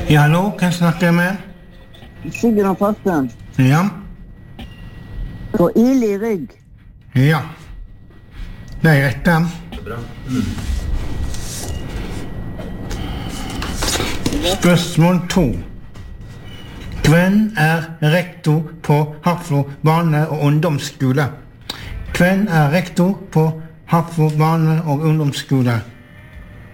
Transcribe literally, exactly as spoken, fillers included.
Ja, hallo, hvem snakker jeg med? Sigrun Fasten. Ja. Og ild i rygg. Ja. Det er rett der. Spørsmål to. Hvem er rektor på Hafrslo barne- og ungdomsskole? Hvem er rektor på Hafrslo barne- og ungdomsskole?